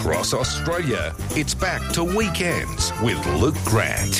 across Australia. It's back to Weekends with Luke Grant.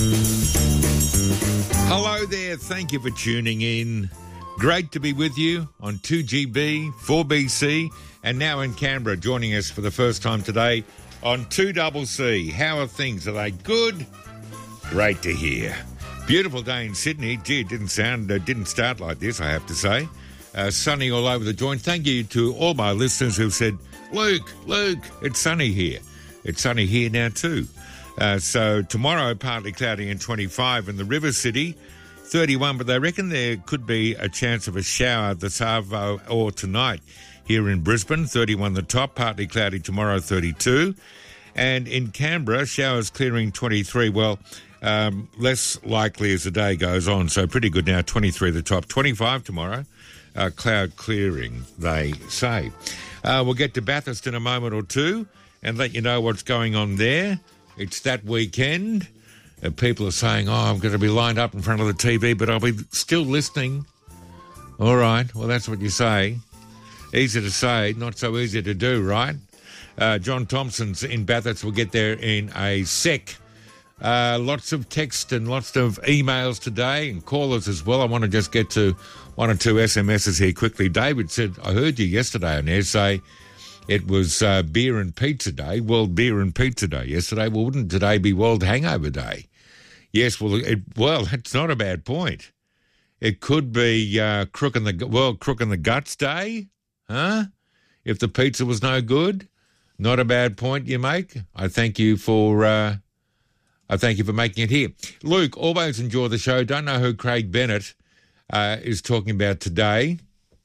Hello there. Thank you for tuning in. Great to be with you on 2GB, 4BC, and now in Canberra, joining us for the first time today on 2CC. How are things? Are they good? Great to hear. Beautiful day in Sydney. Gee, it didn't start like this, I have to say. Sunny all over the joint. Thank you to all my listeners who've said, Luke, it's sunny here. It's sunny here now too. So tomorrow, partly cloudy and 25 in the River City, 31, but they reckon there could be a chance of a shower this afternoon or tonight here in Brisbane, 31 the top, partly cloudy tomorrow, 32. And in Canberra, showers clearing 23. Well, less likely as the day goes on, so pretty good now, 23 the top, 25 tomorrow, cloud clearing, they say. We'll get to Bathurst in a moment or two and let you know what's going on there. It's that weekend. People are saying, I'm going to be lined up in front of the TV, but I'll be still listening. All right, well, that's what you say. Easy to say, not so easy to do, right? John Thompson's in Bathurst. We'll get there in a sec. Lots of text and lots of emails today and callers as well. I want to just get to one or two SMSs here quickly. David said, I heard you yesterday on air say it was Beer and Pizza Day, World Beer and Pizza Day yesterday. Well, wouldn't today be World Hangover Day? Yes, well, that's not a bad point. It could be World Crook in the Guts Day, huh? If the pizza was no good, not a bad point you make. I thank you for making it here. Luke, always enjoy the show. Don't know who Craig Bennett is talking about today,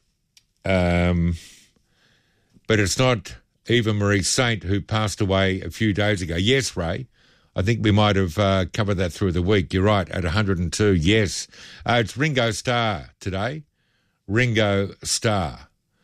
but it's not Eva Marie Saint who passed away a few days ago. Yes, Ray. I think we might have covered that through the week. You're right, at 102, yes. It's Ringo Starr today. Ringo Starr.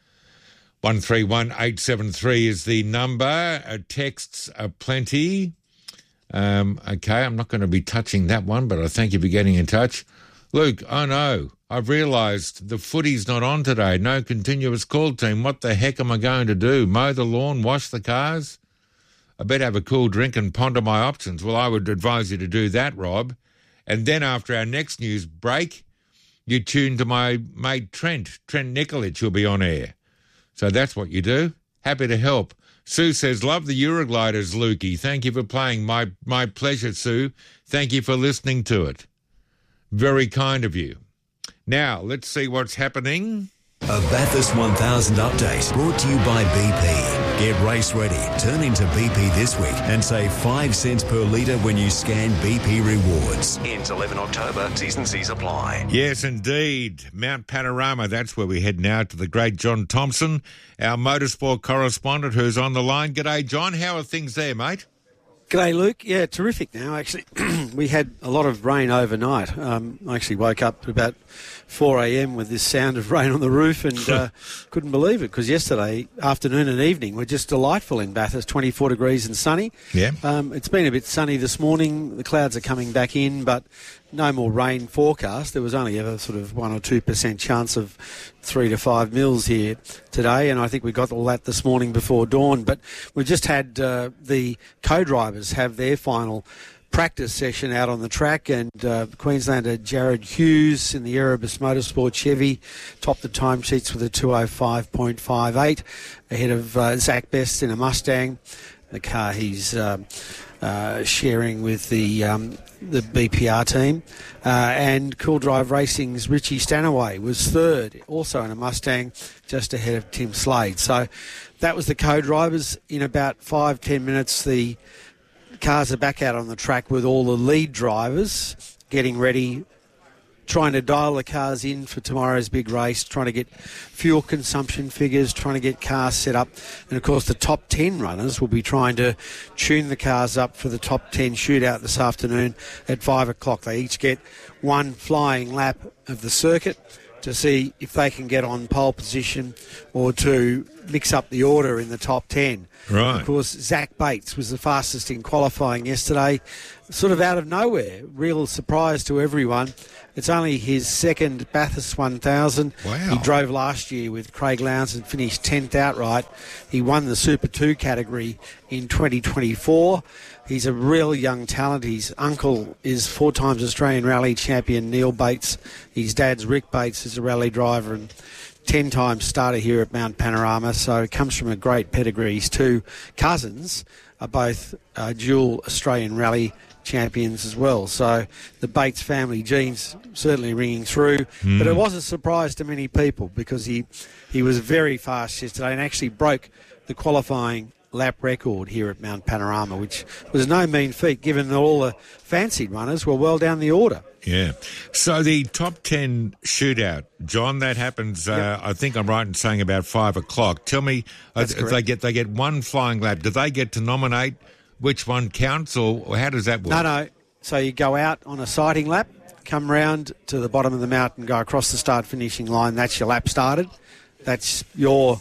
131873 is the number. Texts are plenty. Okay, I'm not going to be touching that one, but I thank you for getting in touch. Luke, oh no, I've realised the footy's not on today. No continuous call team. What the heck am I going to do? Mow the lawn, wash the cars? I better have a cool drink and ponder my options. Well, I would advise you to do that, Rob. And then after our next news break, you tune to my mate Trent Nikolic, who'll be on air. So that's what you do. Happy to help. Sue says, love the Eurogliders, Lukey. Thank you for playing. My pleasure, Sue. Thank you for listening to it. Very kind of you. Now, let's see what's happening. A Bathurst 1000 update brought to you by BP. Get race ready. Turn into BP this week and save 5 cents per litre when you scan BP Rewards. Ends 11 October. T's and C's apply. Yes, indeed. Mount Panorama. That's where we head now to the great John Thompson, our motorsport correspondent who's on the line. G'day, John. How are things there, mate? G'day, Luke. Yeah, terrific now, actually. We had a lot of rain overnight. I actually woke up at about 4 a.m. with this sound of rain on the roof and couldn't believe it because yesterday afternoon and evening were just delightful in Bathurst, 24 degrees and sunny. Yeah. It's been a bit sunny this morning. The clouds are coming back in, but no more rain forecast. There was only ever sort of 1 or 2% chance of 3 to 5 mils here today, and I think we got all that this morning before dawn. But we just had the co-drivers have their final practice session out on the track, and Queenslander Jared Hughes in the Erebus Motorsport Chevy topped the timesheets with a 205.58 ahead of Zach Best in a Mustang, the car he's sharing with the BPR team. And Cool Drive Racing's Richie Stanaway was third, also in a Mustang, just ahead of Tim Slade. So that was the co-drivers. In about 5-10 minutes, the cars are back out on the track with all the lead drivers getting ready, trying to dial the cars in for tomorrow's big race, trying to get fuel consumption figures, trying to get cars set up. And, of course, the top 10 runners will be trying to tune the cars up for the top 10 shootout this afternoon at 5 o'clock. They each get one flying lap of the circuit to see if they can get on pole position or to licks up the order in the top 10. Right. Of course, Zach Bates was the fastest in qualifying yesterday, sort of out of nowhere. Real surprise to everyone. It's only his second Bathurst 1000. Wow. He drove last year with Craig Lowndes and finished 10th outright. He won the Super 2 category in 2024. He's a real young talent. His uncle is 4 times Australian rally champion Neil Bates. His dad's Rick Bates is a rally driver and 10 times starter here at Mount Panorama. So he comes from a great pedigree. His 2 cousins are both dual Australian rally champions as well. So the Bates family genes certainly ringing through. But it was a surprise to many people because he was very fast yesterday and actually broke the qualifying lap record here at Mount Panorama, which was no mean feat given that all the fancied runners were well down the order. Yeah. So the top 10 shootout, John, that happens, I think I'm right in saying about 5 o'clock. Tell me, they get one flying lap. Do they get to nominate which one counts, or how does that work? No. So you go out on a sighting lap, come round to the bottom of the mountain, go across the start-finishing line. That's your lap started. That's your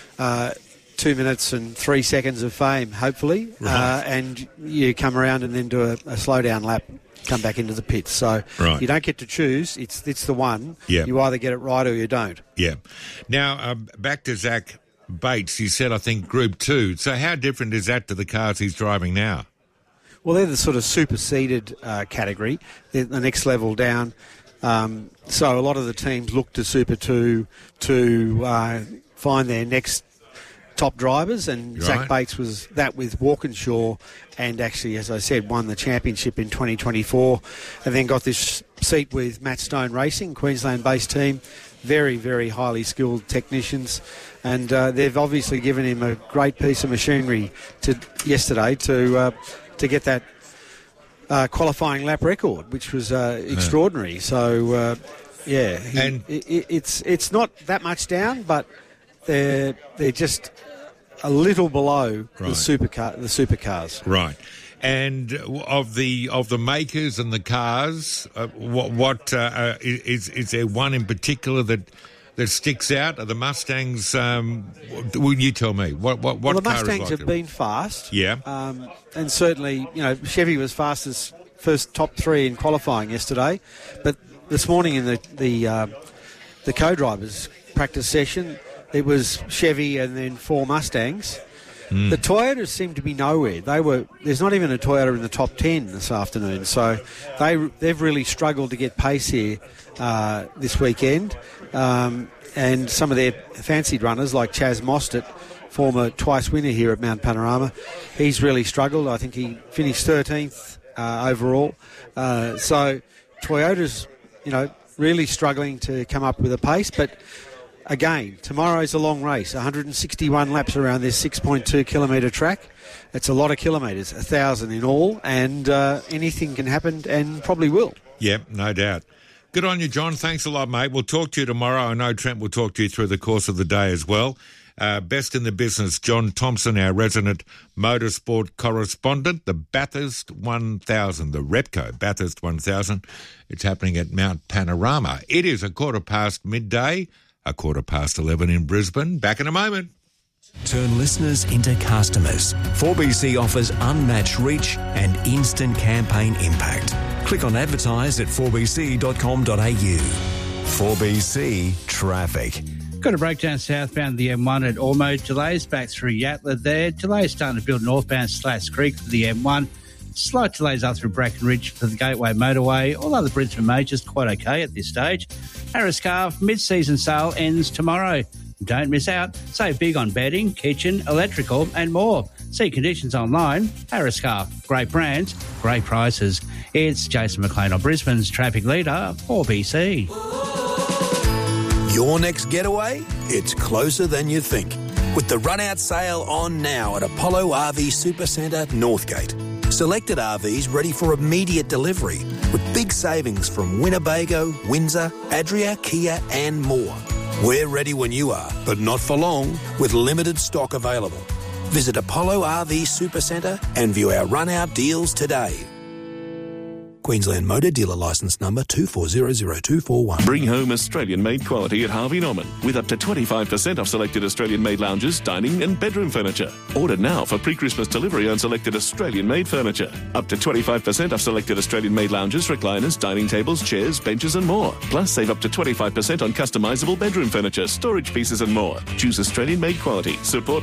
2 minutes and 3 seconds of fame, hopefully. Right. And you come around and then do a slow-down lap, come back into the pits. So you don't get to choose. It's the one. Yeah. You either get it right or you don't. Yeah. Now, back to Zach Bates. You said, I think, Group 2. So how different is that to the cars he's driving now? Well, they're the sort of superseded category. They're the next level down. So a lot of the teams look to Super 2 to find their next top drivers, and Right. Zach Bates was that with Walkinshaw, and actually, as I said, won the championship in 2024, and then got this seat with Matt Stone Racing, Queensland-based team, very, very highly skilled technicians, and they've obviously given him a great piece of machinery yesterday to get that qualifying lap record, which was extraordinary. So, it's not that much down, but they're just a little below the supercars. Right. And of the makers and the cars, is there one in particular that sticks out? Are the Mustangs? Will you tell me what Well, the car Mustangs is like have them? been fast. Yeah. And certainly, Chevy was fastest first top 3 in qualifying yesterday, but this morning in the co-drivers practice session, it was Chevy and then 4 Mustangs. The Toyotas seem to be nowhere. There's not even a Toyota in the top 10 this afternoon, so they've really struggled to get pace here this weekend. And some of their fancied runners, like Chaz Mostert, former twice winner here at Mount Panorama, he's really struggled. I think he finished 13th overall. So Toyota's, really struggling to come up with a pace, but again, tomorrow's a long race, 161 laps around this 6.2 kilometre track. It's a lot of kilometres, 1,000 in all, and anything can happen and probably will. Yep, no doubt. Good on you, John. Thanks a lot, mate. We'll talk to you tomorrow. I know Trent will talk to you through the course of the day as well. Best in the business, John Thompson, our resident motorsport correspondent. The Bathurst 1000, the Repco Bathurst 1000. It's happening at Mount Panorama. It is 11:15 midday. 11:15 in Brisbane. Back in a moment. Turn listeners into customers. 4BC offers unmatched reach and instant campaign impact. Click on advertise at 4bc.com.au. 4BC Traffic. Got a breakdown southbound the M1 at Ormo. Delays back through Yatla there. Delays starting to build northbound Slats Creek for the M1. Slight delays up through Bracken Ridge for the Gateway Motorway. All other Brisbane majors quite okay at this stage. Harris Scarf mid-season sale ends tomorrow. Don't miss out. Save big on bedding, kitchen, electrical and more. See conditions online. Harris Scarf. Great brands, great prices. It's Jason McLean on Brisbane's traffic leader, 4BC. Your next getaway? It's closer than you think. With the run-out sale on now at Apollo RV Supercentre, Northgate. Selected RVs ready for immediate delivery with big savings from Winnebago, Windsor, Adria, Kia and more. We're ready when you are, but not for long, with limited stock available. Visit Apollo RV Supercentre and view our run-out deals today. Queensland Motor Dealer Licence Number 24000241. Bring home Australian-made quality at Harvey Norman with up to 25% off selected Australian-made lounges, dining and bedroom furniture. Order now for pre-Christmas delivery on selected Australian-made furniture. Up to 25% off selected Australian-made lounges, recliners, dining tables, chairs, benches and more. Plus, save up to 25% on customisable bedroom furniture, storage pieces and more. Choose Australian-made quality. Support